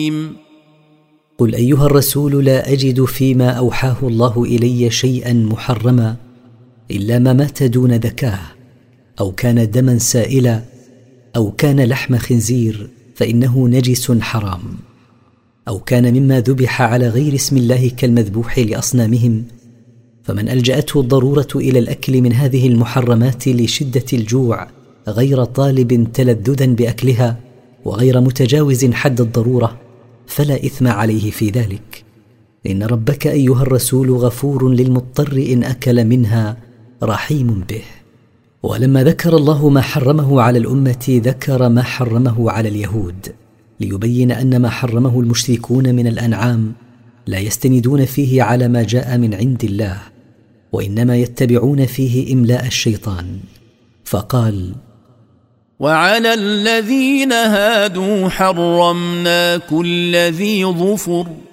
قل أيها الرسول لا أجد فيما أوحاه الله إلي شيئا محرما إلا ما مات دون ذكاه أو كان دما سائلا أو كان لحم خنزير فإنه نجس حرام أو كان مما ذبح على غير اسم الله كالمذبوح لأصنامهم، فمن ألجأته الضرورة إلى الأكل من هذه المحرمات لشدة الجوع غير طالب تلذذا بأكلها وغير متجاوز حد الضرورة فلا إثم عليه في ذلك، إن ربك أيها الرسول غفور للمضطر إن أكل منها رحيم به. ولما ذكر الله ما حرمه على الأمة ذكر ما حرمه على اليهود ليبين أن ما حرمه المشركون من الأنعام لا يستندون فيه على ما جاء من عند الله، وإنما يتبعون فيه إملاء الشيطان. فقال: وعلى الذين هادوا حرمنا كل ذي ظفر